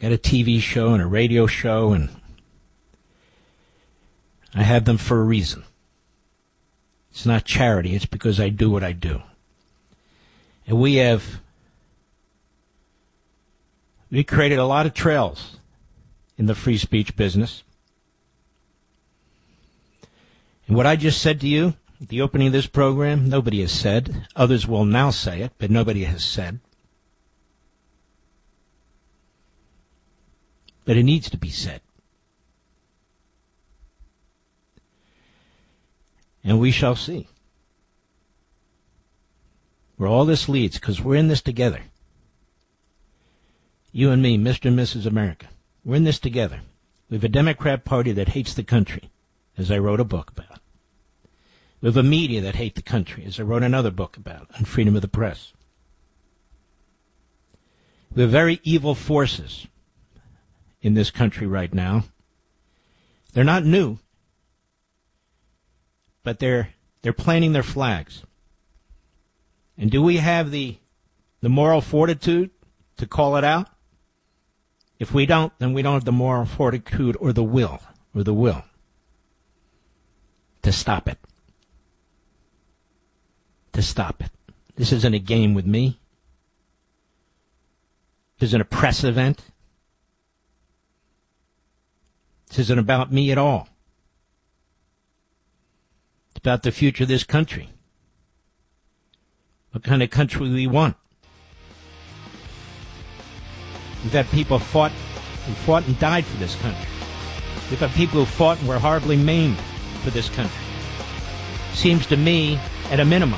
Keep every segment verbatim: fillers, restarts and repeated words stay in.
got a T V show and a radio show, and I have them for a reason. It's not charity. It's because I do what I do. And we have, we created a lot of trails in the free speech business. And what I just said to you at the opening of this program, nobody has said. Others will now say it, but nobody has said. But it needs to be said. And we shall see where all this leads, because we're in this together. You and me, Mister and Missus America. We're in this together. We have a Democrat Party that hates the country, as I wrote a book about. We have a media that hate the country, as I wrote another book about, on freedom of the press. We have very evil forces in this country right now. They're not new, but they're they're planting their flags. And do we have the the moral fortitude to call it out? If we don't, then we don't have the moral fortitude or the will, or the will to stop it. To stop it. This isn't a game with me. This isn't a press event. This isn't about me at all. It's about the future of this country. What kind of country we want. We've had people fought who fought and died for this country. We've had people who fought and were horribly maimed for this country. Seems to me, at a minimum,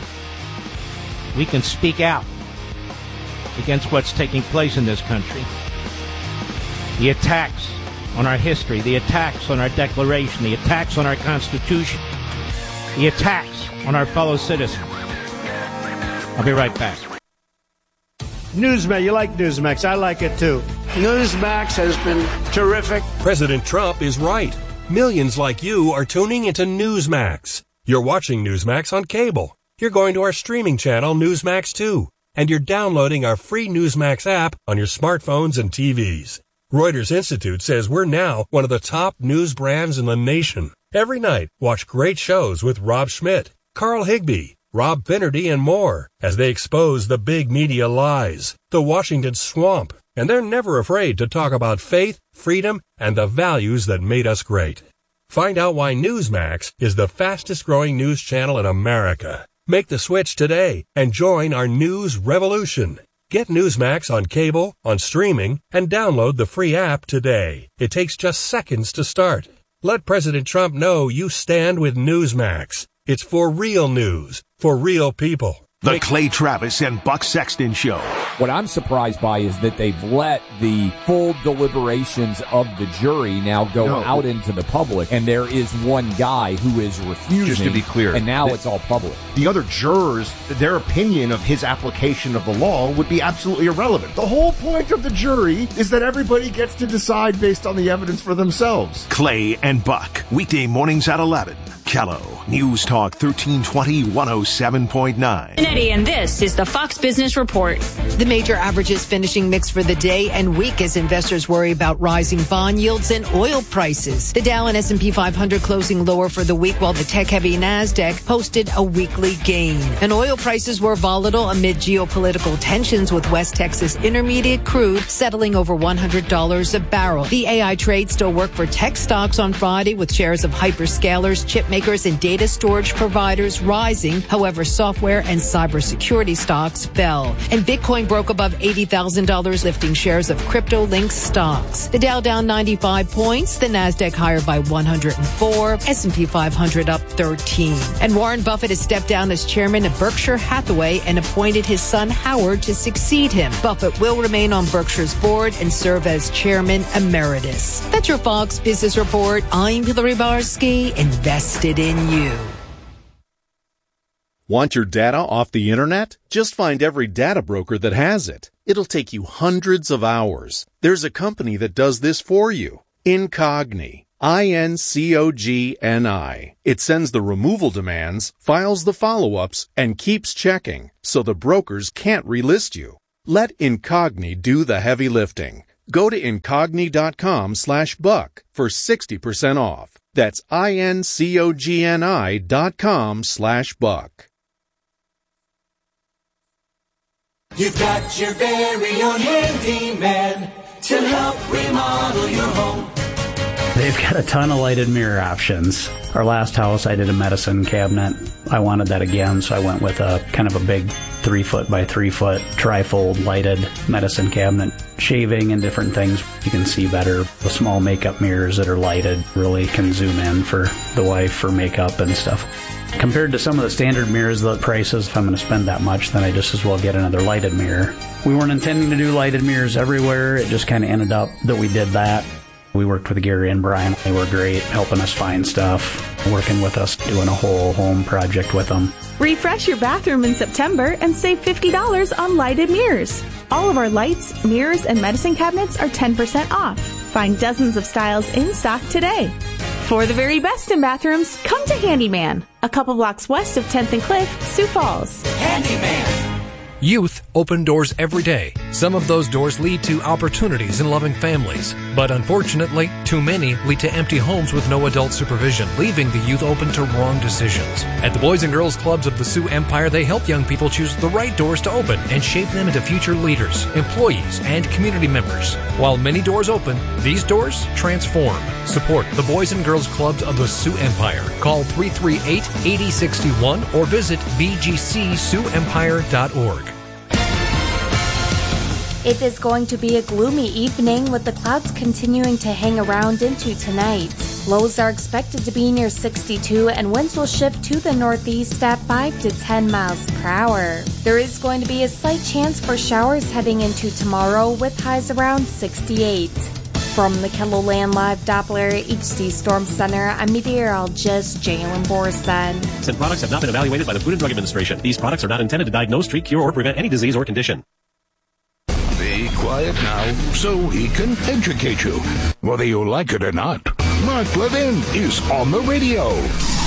we can speak out against what's taking place in this country. The attacks on our history, the attacks on our Declaration, the attacks on our Constitution, the attacks on our fellow citizens. I'll be right back. Newsmax, you like Newsmax. I like it too. Newsmax has been terrific. President Trump is right. Millions like you are tuning into Newsmax. You're watching Newsmax on cable. You're going to our streaming channel, Newsmax two. And you're downloading our free Newsmax app on your smartphones and T Vs. Reuters Institute says we're now one of the top news brands in the nation. Every night, watch great shows with Rob Schmidt, Carl Higbie, Rob Finnerty, and more as they expose the big media lies, the Washington swamp, and they're never afraid to talk about faith, freedom, and the values that made us great. Find out why Newsmax is the fastest-growing news channel in America. Make the switch today and join our news revolution. Get Newsmax on cable, on streaming, and download the free app today. It takes just seconds to start. Let President Trump know you stand with Newsmax. It's for real news, for real people. The Clay Travis and Buck Sexton Show. What I'm surprised by is that they've let the full deliberations of the jury now go no. out into the public, and there is one guy who is refusing. Just to be clear. And now the, it's all public. The other jurors, their opinion of his application of the law would be absolutely irrelevant. The whole point of the jury is that everybody gets to decide based on the evidence for themselves. Clay and Buck, weekday mornings at eleven. Kello, News Talk thirteen twenty, one oh seven point nine. And this is the Fox Business Report. The major averages finishing mixed for the day and week as investors worry about rising bond yields and oil prices. The Dow and S and P five hundred closing lower for the week, while the tech-heavy NASDAQ posted a weekly gain. And oil prices were volatile amid geopolitical tensions, with West Texas Intermediate crude settling over one hundred dollars a barrel. The A I trade still worked for tech stocks on Friday, with shares of hyperscalers, chip makers, and data storage providers rising. However, software and cybersecurity stocks fell. And Bitcoin broke above eighty thousand dollars, lifting shares of crypto-linked stocks. The Dow down ninety-five points, the NASDAQ higher by one hundred four, S and P five hundred up thirteen. And Warren Buffett has stepped down as chairman of Berkshire Hathaway and appointed his son Howard to succeed him. Buffett will remain on Berkshire's board and serve as chairman emeritus. That's your Fox Business Report. I'm Hillary Barsky, invested in you. Want your data off the internet? Just find every data broker that has it. It'll take you hundreds of hours. There's a company that does this for you. Incogni. I N C O G N I. It sends the removal demands, files the follow-ups, and keeps checking, so the brokers can't relist you. Let Incogni do the heavy lifting. Go to Incogni.com slash buck for sixty percent off. That's I-N-C-O-G-N-I dot com slash buck. You've got your very own handyman to help remodel your home. They've got a ton of lighted mirror options. Our last house, I did a medicine cabinet. I wanted that again, so I went with a kind of a big three foot by three foot trifold lighted medicine cabinet. Shaving and different things, you can see better. The small makeup mirrors that are lighted really can zoom in for the wife for makeup and stuff. Compared to some of the standard mirrors, the prices, if I'm going to spend that much, then I just as well get another lighted mirror. We weren't intending to do lighted mirrors everywhere. It just kind of ended up that we did that. We worked with Gary and Brian. They were great, helping us find stuff, working with us, doing a whole home project with them. Refresh your bathroom in September and save fifty dollars on lighted mirrors. All of our lights, mirrors, and medicine cabinets are ten percent off. Find dozens of styles in stock today. For the very best in bathrooms, come to Handyman, a couple blocks west of tenth and Cliff, Sioux Falls. Handyman. Youth open doors every day. Some of those doors lead to opportunities in loving families. But unfortunately, too many lead to empty homes with no adult supervision, leaving the youth open to wrong decisions. At the Boys and Girls Clubs of the Sioux Empire, they help young people choose the right doors to open and shape them into future leaders, employees, and community members. While many doors open, these doors transform. Support the Boys and Girls Clubs of the Sioux Empire. Call three three eight, eight zero six one or visit b g c sioux empire dot org. It is going to be a gloomy evening with the clouds continuing to hang around into tonight. Lows are expected to be near sixty-two and winds will shift to the northeast at five to ten miles per hour. There is going to be a slight chance for showers heading into tomorrow with highs around sixty-eight. From the KELOLAND Live Doppler H D Storm Center, I'm meteorologist Jalen Borsten. Said products have not been evaluated by the Food and Drug Administration. These products are not intended to diagnose, treat, cure, or prevent any disease or condition. Be quiet now so he can educate you, whether you like it or not. Mark Levin is on the radio.